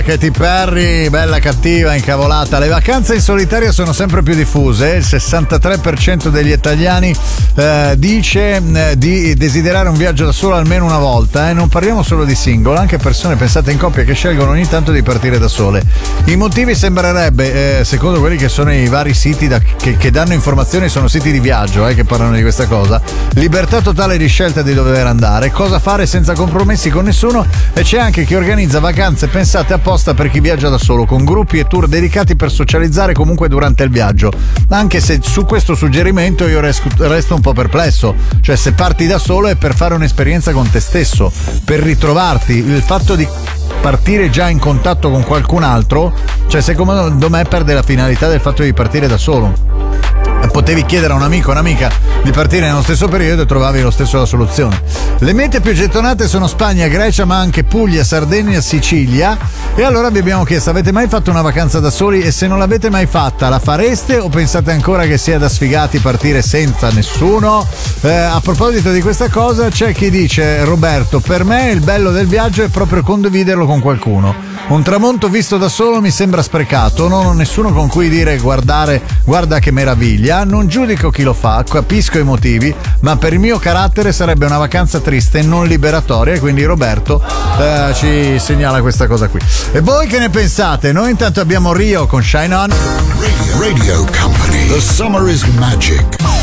Katy Perry, bella cattiva, incavolata. Le vacanze in solitaria sono sempre più diffuse. Il 63% degli italiani dice di desiderare un viaggio da solo almeno una volta. Non parliamo solo di single, anche persone pensate in coppia che scelgono ogni tanto di partire da sole. I motivi sembrerebbe, secondo quelli che sono i vari siti che danno informazioni, sono siti di viaggio che parlano di questa cosa: libertà totale di scelta di dove andare, cosa fare senza compromessi con nessuno, e c'è anche chi organizza vacanze pensate apposta per chi viaggia da solo, con gruppi e tour dedicati per socializzare comunque durante il viaggio. Anche se su questo suggerimento io resto un po' perplesso. Cioè, se parti da solo è per fare un'esperienza con te stesso, per ritrovarti. Il fatto di partire già in contatto con qualcun altro, cioè secondo me perde la finalità del fatto di partire da solo. Potevi chiedere a un amico o un'amica di partire nello stesso periodo e trovavi lo stesso la soluzione. Le mete più gettonate sono Spagna, Grecia, ma anche Puglia, Sardegna, Sicilia. E allora vi abbiamo chiesto: avete mai fatto una vacanza da soli? E se non l'avete mai fatta, la fareste o pensate ancora che sia da sfigati partire senza nessuno? A proposito di questa cosa, c'è chi dice: Roberto, per me il bello del viaggio è proprio condividerlo con qualcuno. Un tramonto visto da solo mi sembra sprecato, non ho nessuno con cui dire guarda che meraviglia. Non giudico chi lo fa, capisco i motivi, ma per il mio carattere sarebbe una vacanza triste e non liberatoria. E quindi Roberto ci segnala questa cosa qui. E voi che ne pensate? Noi intanto abbiamo Rio con Shine On. Radio Company. The summer is magic.